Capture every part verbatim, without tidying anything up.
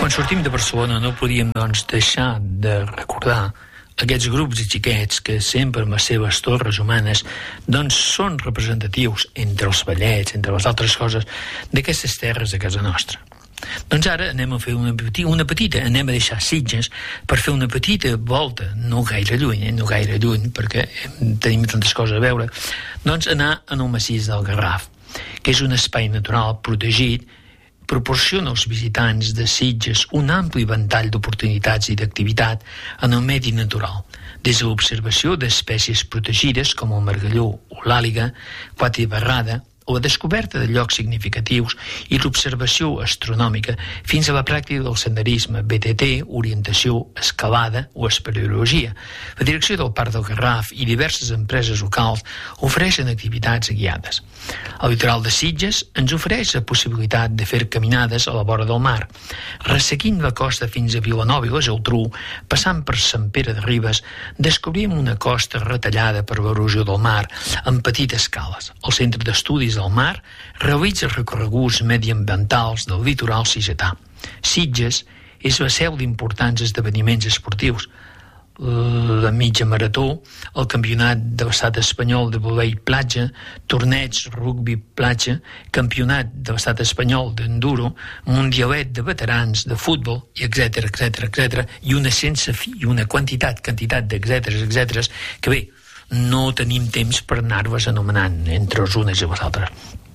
Quan sortim de Barcelona no podíem, doncs, deixar de recordar aquests grups de xiquets que sempre amb les seves torres humanes doncs són representatius entre els ballets, entre les altres coses d'aquestes terres de casa nostra. Doncs ara anem a fer una, una petita, anem a deixar Sitges per fer una petita volta, no gaire lluny, eh? no gaire lluny, perquè tenim tantes coses a veure, doncs anar en el massís del Garraf, que és un espai natural protegit, proporciona als visitants de Sitges un ampli ventall d'oportunitats i d'activitat en el medi natural, des de l'observació d'espècies protegides com el margalló o l'àliga, quatibarrada, o la descoberta de llocs significatius i l'observació astronòmica fins a la pràctica del senderisme, B T T, orientació, escalada o espeleologia. La direcció del Parc del Garraf i diverses empreses locals ofereixen activitats guiades. El litoral de Sitges ens ofereix la possibilitat de fer caminades a la vora del mar, resseguint la costa fins a Vilanova i la Geltrú, passant per Sant Pere de Ribes, descobrim una costa retallada per l'erosió del mar en petites cales. El Centre d'Estudis del Mar realitza recorreguts mediambientals del litoral sitgetà. Sitges és la seu d'importants esdeveniments esportius, la mitja marató, el campionat de l'estat espanyol de volei platja, torneig rugbi platja, campionat de l'estat espanyol d'enduro, mundialet de veterans de futbol, i etcètera, etcètera, etcètera, i una sense fi, i una quantitat, quantitat d'etcèteres, etcèteres, que bé, no tenim temps per anar-vos anomenant entre els unes i les altres.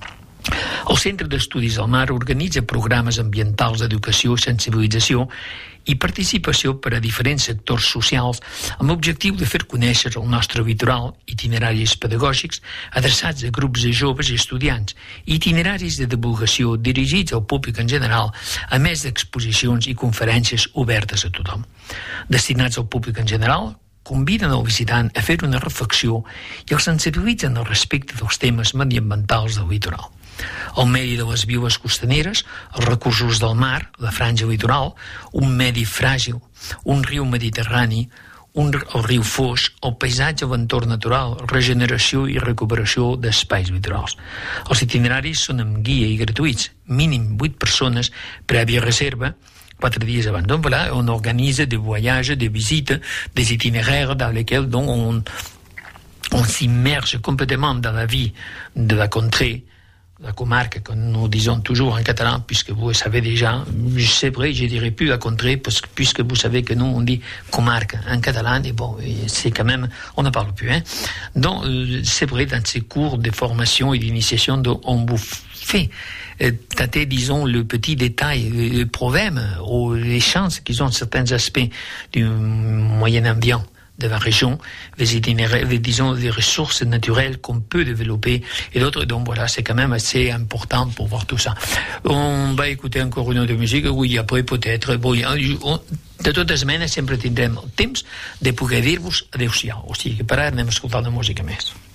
El Centre d'Estudis del Mar organitza programes ambientals d'educació i sensibilització i participació per a diferents sectors socials amb l'objectiu de fer conèixer el nostre litoral, itineraris pedagògics adreçats a grups de joves i estudiants, itineraris de divulgació dirigits al públic en general, a més d'exposicions i conferències obertes a tothom. Destinats al públic en general, conviden el visitant a fer una reflexió i el sensibilitzen al respecte dels temes mediambientals del litoral. El medi de les viles costaneres, els recursos del mar, la franja litoral, un medi fràgil, un riu mediterrani, un, el riu Foix, el paisatge a l'entorn natural, regeneració i recuperació d'espais litorals. Els itineraris són amb guia i gratuïts, mínim vuit persones, prèvia reserva, quatre dies avant. Donc voilà, on organise des voyages, des visites, des itinéraires dans lesquels donc on, on s'immerge complètement dans la vie de la contrée, la comarque, que nous disons toujours en catalan, puisque vous le savez déjà. C'est vrai, je dirais plus la contrée, parce que, puisque vous savez que nous, on dit comarque en catalan, et bon, c'est quand même, on n'en parle plus, hein. Donc, c'est vrai, dans ces cours de formation et d'initiation, on vous fait tâter, disons, le petit détail, le problème, ou les chances qu'ils ont certains aspects du Moyen-Orient, de la région, les itinéraires, les, disons, les ressources naturelles qu'on peut développer et d'autres. Donc voilà, c'est quand même assez important pour voir tout ça. On va écouter encore une autre musique, oui, après peut-être, bon, on, de totes maneres sempre tindrem el temps de poder dir-vos adéu-siau. O sigui que per ara anem a escoltar una música més.